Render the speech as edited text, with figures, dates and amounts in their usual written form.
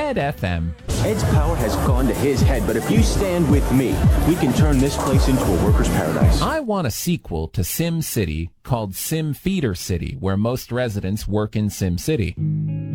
Ed FM. Ed's power has gone to his head, but if you stand with me, we can turn this place into a worker's paradise. I want a sequel to Sim City called Sim Feeder City, where most residents work in Sim City.